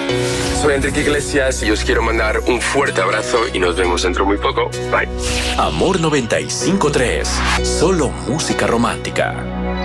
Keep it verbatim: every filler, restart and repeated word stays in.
Soy Enrique Iglesias y os quiero mandar un fuerte abrazo y nos vemos dentro muy poco. Bye. Amor noventa y cinco punto tres. Solo música romántica.